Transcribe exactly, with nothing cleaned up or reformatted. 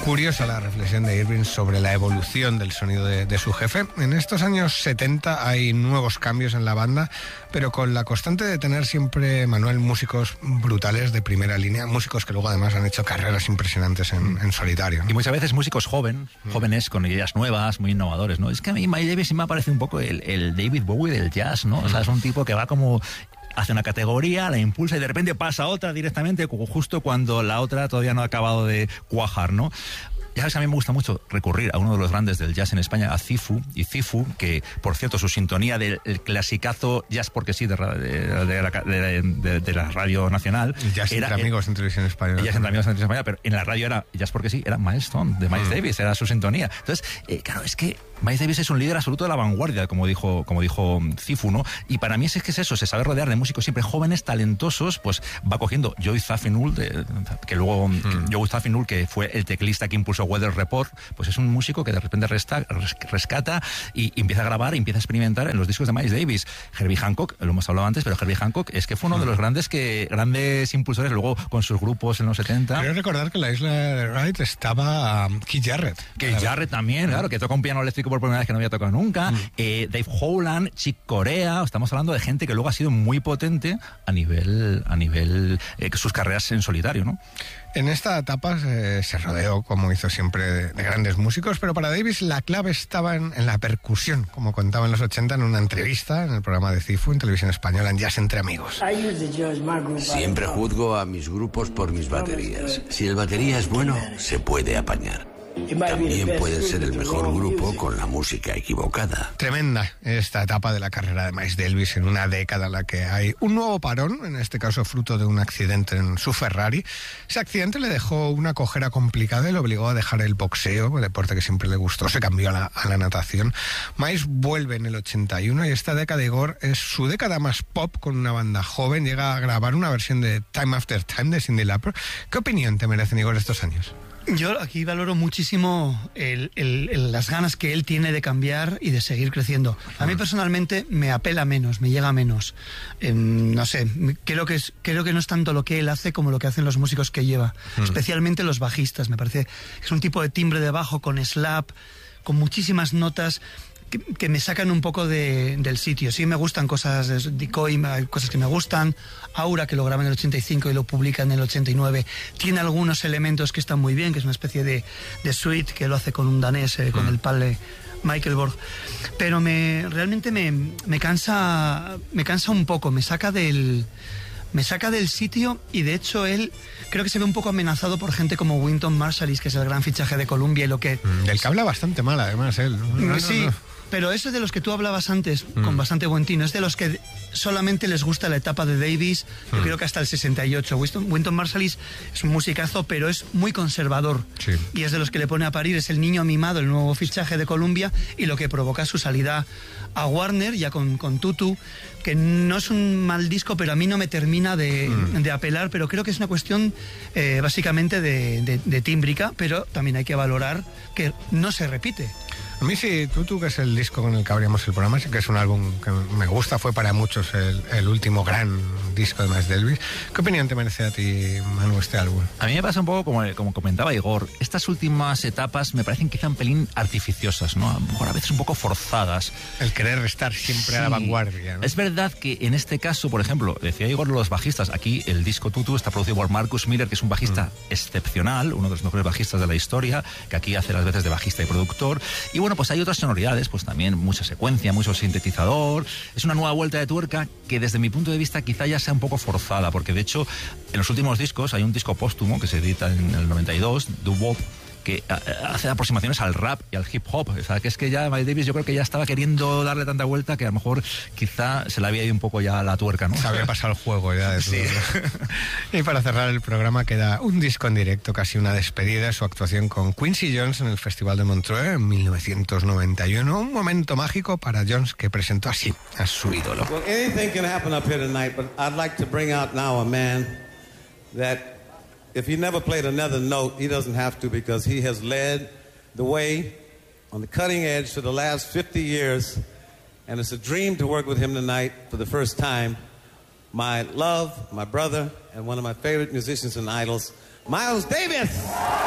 Curiosa la reflexión de Irving sobre la evolución del sonido de, de su jefe. En estos años setenta hay nuevos cambios en la banda, pero con la constante de tener siempre, Manuel, músicos brutales de primera línea, músicos que luego además han hecho carreras impresionantes en, en solitario, ¿no? Y muchas veces músicos joven, jóvenes con ideas nuevas, muy innovadores, ¿no? Es que a mí Miles Davis sí me parece un poco el, el David Bowie del jazz, ¿no? O sea, es un tipo que va como... hace una categoría, la impulsa y de repente pasa a otra directamente, justo cuando la otra todavía no ha acabado de cuajar, ¿no? Ya sabes que a mí me gusta mucho recurrir a uno de los grandes del jazz en España, a Cifu, y Cifu, que por cierto su sintonía del clasicazo Jazz porque sí de, de, de, la, de, de, de la Radio Nacional Jazz era, entre amigos en televisión española. Jazz entre amigos en televisión española, pero en la radio era Jazz porque sí, era Milestone, de Miles mm. Davis, era su sintonía. Entonces, eh, claro, es que Miles Davis es un líder absoluto de la vanguardia, como dijo, como dijo Cifu, ¿no? Y para mí es que es eso, se sabe rodear de músicos siempre jóvenes, talentosos, pues va cogiendo Joey Zawinul, de, que luego mm. que, Joey Zawinul, que fue el teclista que impulsó Weather Report, pues es un músico que de repente resta, rescata y, y empieza a grabar y empieza a experimentar en los discos de Miles Davis. Herbie Hancock, lo hemos hablado antes, pero Herbie Hancock es que fue uno de los grandes que grandes impulsores luego con sus grupos en los setenta. Quiero recordar que en la isla de Wright estaba um, Keith Jarrett. Keith Jarrett también, claro, que toca un piano eléctrico por primera vez que no había tocado nunca. Mm. Eh, Dave Howland, Chick Corea, estamos hablando de gente que luego ha sido muy potente a nivel, a nivel eh, sus carreras en solitario, ¿no? En esta etapa eh, se rodeó, como hizo siempre, de, de grandes músicos, pero para Davis la clave estaba en, en la percusión, como contaba en los ochenta en una entrevista en el programa de Cifu en televisión española, en Jazz entre amigos. Siempre juzgo a mis grupos por mis baterías. Si el batería es bueno, se puede apañar. También puede ser el mejor grupo con la música equivocada. Tremenda esta etapa de la carrera de Miles Davis en una década en la que hay un nuevo parón, en este caso fruto de un accidente en su Ferrari. Ese accidente le dejó una cojera complicada y le obligó a dejar el boxeo, el deporte que siempre le gustó, se cambió a la, a la natación. Miles vuelve en el ochenta y uno y esta década, Igor, es su década más pop con una banda joven. Llega a grabar una versión de Time After Time de Cyndi Lauper. ¿Qué opinión te merecen, Igor, estos años? Yo aquí valoro muchísimo el, el, el, las ganas que él tiene de cambiar y de seguir creciendo. A mí personalmente me apela menos, me llega menos. Eh, no sé, creo que, es, creo que no es tanto lo que él hace como lo que hacen los músicos que lleva, mm. especialmente los bajistas. Me parece que es un tipo de timbre de bajo con slap, con muchísimas notas que, que me sacan un poco de, del sitio. Sí me gustan cosas de Decoy, hay cosas que me gustan. Aura, que lo graba en el ochenta y cinco y lo publica en el ochenta y nueve, tiene algunos elementos que están muy bien, que es una especie de, de suite que lo hace con un danés, eh, con mm. el padre Michael Borg, pero me realmente me, me cansa me cansa un poco, me saca del me saca del sitio y de hecho él creo que se ve un poco amenazado por gente como Wynton Marsalis, que es el gran fichaje de Columbia y lo que... Mm, del que habla bastante mal además él. No, no, sí, no, no. Pero eso es de los que tú hablabas antes, mm. con bastante buen tino, es de los que solamente les gusta la etapa de Davis, mm. yo creo que hasta el sesenta y ocho. Wynton, Wynton Marsalis es un musicazo, pero es muy conservador. Sí. Y es de los que le pone a parir, es el niño mimado, el nuevo fichaje de Columbia, y lo que provoca su salida a Warner, ya con, con Tutu, que no es un mal disco, pero a mí no me termina de, mm. de apelar, pero creo que es una cuestión eh, básicamente de, de, de tímbrica, pero también hay que valorar que no se repite. A mí sí, Tutu, que es el disco con el que abrimos el programa, sí que es un álbum que me gusta, fue para muchos el, el último gran disco de Miles Davis. ¿Qué opinión te merece a ti, Manu, este álbum? A mí me pasa un poco como, como comentaba Igor, estas últimas etapas me parecen quizá un pelín artificiosas, ¿no? A lo mejor a veces un poco forzadas. El querer estar siempre sí. a la vanguardia, ¿no? Es verdad que en este caso, por ejemplo, decía Igor los bajistas, aquí el disco Tutu está producido por Marcus Miller, que es un bajista mm. excepcional, uno de los mejores bajistas de la historia, que aquí hace las veces de bajista y productor. Y bueno, pues hay otras sonoridades, pues también mucha secuencia, mucho sintetizador. Es una nueva vuelta de tuerca que desde mi punto de vista quizá ya sea un poco forzada, porque de hecho en los últimos discos hay un disco póstumo que se edita en el noventa y dos, Doo-Wop, que hace aproximaciones al rap y al hip hop. O sea, que es que ya Miles Davis yo creo que ya estaba queriendo darle tanta vuelta que a lo mejor quizá se le había ido un poco ya la tuerca, ¿no? Se había pasado el juego ya de todo. Sí. Y para cerrar el programa queda un disco en directo, casi una despedida, su actuación con Quincy Jones en el Festival de Montreux en mil novecientos noventa y uno. Un momento mágico para Jones, que presentó así a su ídolo. Well, anything can happen up here tonight, but I'd like to bring out now a man that if he never played another note, he doesn't have to, because he has led the way on the cutting edge for the last fifty years. And it's a dream to work with him tonight for the first time. My love, my brother, and one of my favorite musicians and idols, Miles Davis.